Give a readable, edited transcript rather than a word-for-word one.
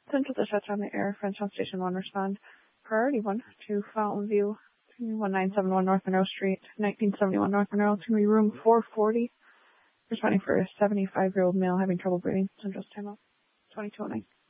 Central Dispatch on the air. Frenchtown Station 1, respond. Priority 1 to Fountain View, 1971 North Monroe Street, 1971 North Monroe. It's going to be room 440. Responding for a 75-year-old male having trouble breathing. Central's timeout. 2209.